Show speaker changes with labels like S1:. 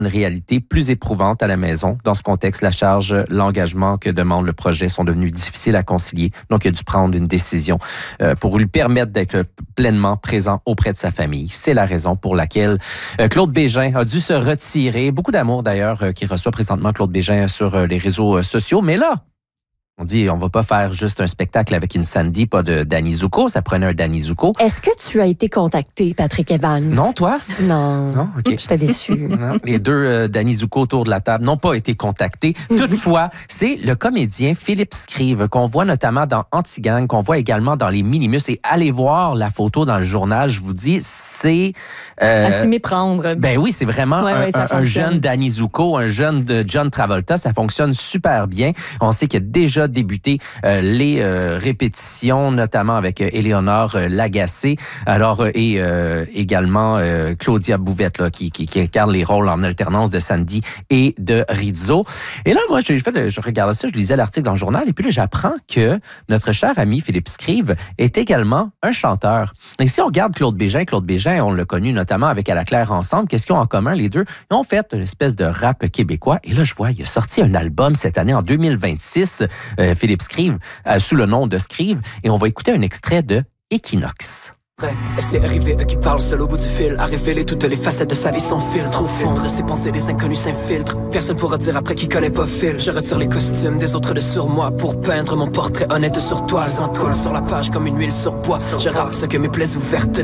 S1: une réalité plus éprouvante à la maison. Dans ce contexte, la charge, l'engagement que demande le projet sont devenus difficiles à concilier. Donc, il a dû prendre une décision pour lui permettre d'être pleinement présent auprès de sa famille. C'est la raison pour laquelle Claude Bégin a dû se retirer. Beaucoup d'amour d'ailleurs qui reçoit présentement Claude Bégin sur les réseaux sociaux. Mais là, on dit, on va pas faire juste un spectacle avec une Sandy, pas de Danny Zuko. Ça prenait un Danny Zuko.
S2: Est-ce que tu as été contacté, Patrick Evans?
S1: Non, toi?
S2: Non.
S1: Non, OK.
S2: J'étais déçue.
S1: Non, les deux Danny Zuko autour de la table n'ont pas été contactés. Toutefois, c'est le comédien Philippe Scrive qu'on voit notamment dans Anti-Gang, qu'on voit également dans Les Minimus. Et allez voir la photo dans le journal, je vous dis, c'est...
S3: à s'y méprendre.
S1: Ben oui, c'est vraiment un jeune Danny Zuko, un jeune de John Travolta. Ça fonctionne super bien. On sait qu'il a déjà débuté les répétitions, notamment avec Éléonore Lagacé, alors et également Claudia Bouvette là, qui incarne les rôles en alternance de Sandy et de Rizzo. Et là, moi, je regardais ça, je lisais l'article dans le journal, et puis là, j'apprends que notre cher ami Philippe Scrive est également un chanteur. Et si on regarde Claude Bégin, on l'a connu notamment avec À la Claire ensemble. Qu'est-ce qu'ils ont en commun, les deux? Ils ont fait une espèce de rap québécois. Et là, je vois, il a sorti un album cette année, en 2026, Philippe Scrive, sous le nom de Scrive. Et on va écouter un extrait de Équinoxe.
S4: C'est arrivé qui parle seul au bout du fil, à révéler toutes les facettes de sa vie sans filtre. Au fond de ses pensées, les inconnus s'infiltrent. Personne pourra dire après qu'il connaît pas Phil. Je retire les costumes des autres de sur moi pour peindre mon portrait honnête sur toile. Sans colle sur la page comme une huile sur bois. Je rappe ce que mes plaies ouvertes